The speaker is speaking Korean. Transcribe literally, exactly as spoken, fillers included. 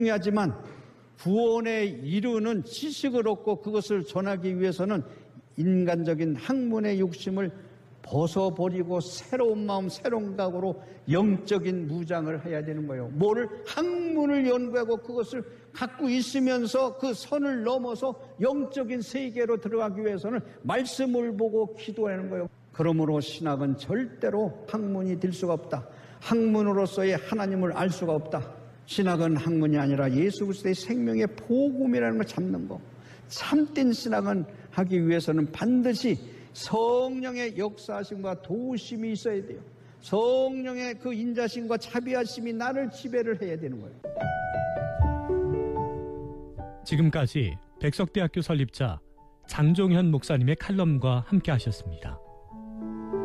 중요하지만 구원에 이르는 지식을 얻고 그것을 전하기 위해서는 인간적인 학문의 욕심을 벗어버리고 새로운 마음, 새로운 각오로 영적인 무장을 해야 되는 거예요. 뭐를? 학문을 연구하고 그것을 갖고 있으면서 그 선을 넘어서 영적인 세계로 들어가기 위해서는 말씀을 보고 기도하는 거예요. 그러므로 신학은 절대로 학문이 될 수가 없다. 학문으로서의 하나님을 알 수가 없다. 신학은 학문이 아니라 예수 그리스도의 생명의 복음이라는 걸 잡는 거. 참된 신학은 하기 위해서는 반드시 성령의 역사하심과 도우심이 있어야 돼요. 성령의 그 인자심과 자비하심이 나를 지배를 해야 되는 거예요. 지금까지 백석대학교 설립자 장종현 목사님의 칼럼과 함께 하셨습니다.